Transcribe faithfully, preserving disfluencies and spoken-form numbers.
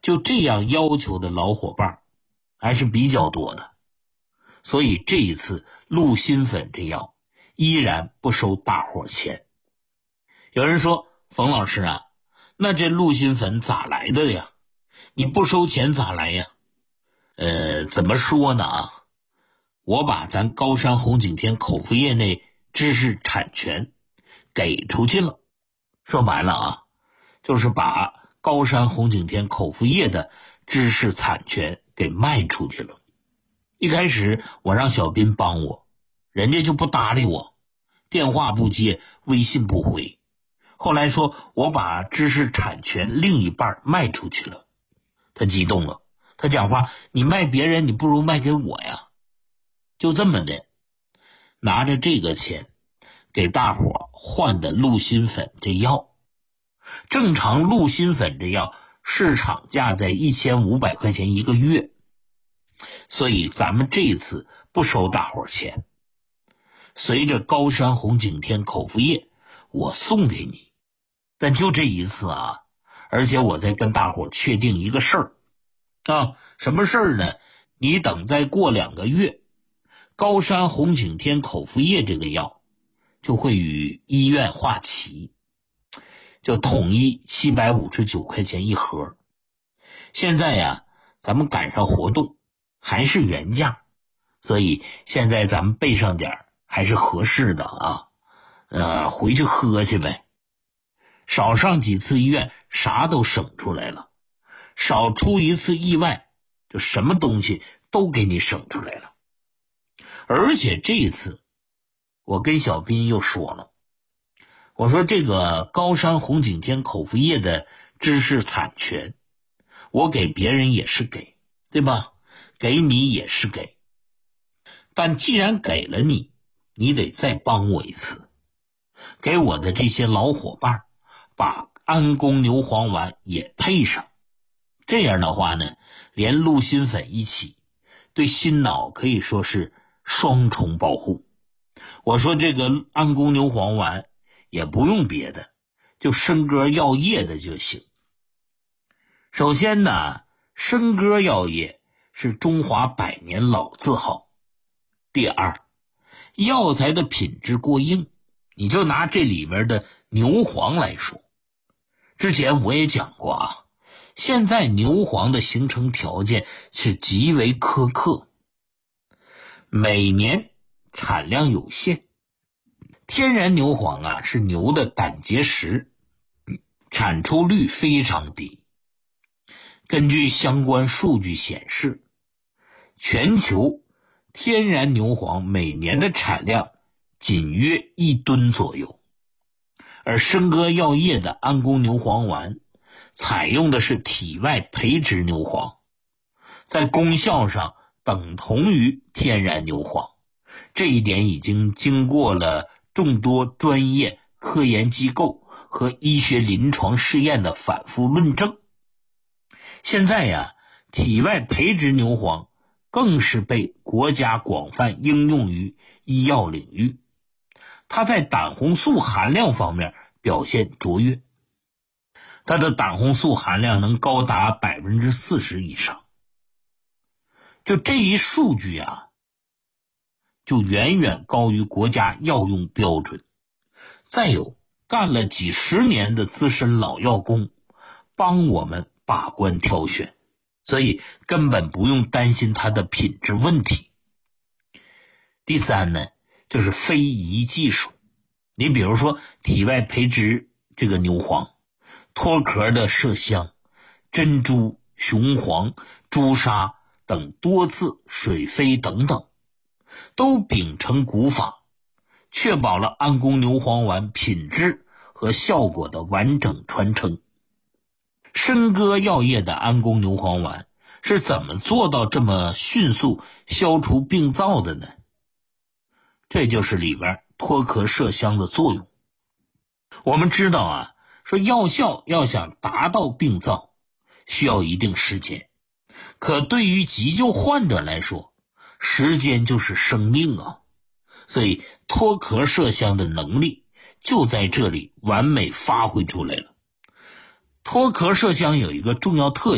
就这样要求的老伙伴还是比较多的。所以这一次鹿心粉这药依然不收大伙钱。有人说，冯老师啊，那这鹿心粉咋来的呀？你不收钱咋来呀？呃，怎么说呢啊？我把咱高山红景天口服液那知识产权给出去了。说白了啊，就是把高山红景天口服液的知识产权给卖出去了。一开始我让小斌帮我，人家就不搭理我，电话不接，微信不回。后来说我把知识产权另一半卖出去了，他激动了，他讲话，你卖别人你不如卖给我呀。就这么的，拿着这个钱给大伙换的鹿心粉这药。正常鹿心粉这药市场价在一千五百块钱一个月，所以咱们这一次不收大伙钱。随着高山红景天口服液我送给你，但就这一次啊，而且我再跟大伙确定一个事儿啊，什么事儿呢？你等再过两个月，高山红景天口服液这个药就会与医院划旗，就统一七百五十九块钱一盒。现在呀，咱们赶上活动，还是原价，所以现在咱们备上点还是合适的啊。呃，回去喝去呗，少上几次医院，啥都省出来了，少出一次意外，就什么东西都给你省出来了。而且这一次我跟小斌又说了，我说这个高山红景天口服液的知识产权我给别人也是给，对吧？给你也是给，但既然给了你，你得再帮我一次，给我的这些老伙伴把安宫牛黄丸也配上。这样的话呢，连鹿心粉一起，对心脑可以说是双重保护。我说这个安宫牛黄丸也不用别的，就笙歌药业的就行。首先呢，笙歌药业是中华百年老字号。第二，药材的品质过硬，你就拿这里面的牛黄来说，之前我也讲过啊，现在牛黄的形成条件是极为苛刻，每年产量有限。天然牛黄啊是牛的胆结石，产出率非常低。根据相关数据显示，全球天然牛黄每年的产量仅约一吨左右，而笙歌药业的安宫牛黄丸采用的是体外培植牛黄，在功效上等同于天然牛黄，这一点已经经过了众多专业科研机构和医学临床试验的反复论证。现在呀，体外培植牛黄更是被国家广泛应用于医药领域，它在胆红素含量方面表现卓越，它的胆红素含量能高达 百分之四十 以上。就这一数据啊，就远远高于国家药用标准。再有，干了几十年的资深老药工帮我们把关挑选，所以根本不用担心它的品质问题。第三呢，就是非遗技术。你比如说体外培植这个牛黄，脱壳的麝香、珍珠、雄黄、朱砂等多次水飞等等，都秉承古法，确保了安宫牛黄丸品质和效果的完整传承。笙歌药业的安宫牛黄丸是怎么做到这么迅速消除病灶的呢？这就是里边脱壳麝香的作用。我们知道啊，说药效要想达到病灶需要一定时间，可对于急救患者来说，时间就是生命啊，所以脱壳麝香的能力就在这里完美发挥出来了。脱壳麝香有一个重要特点，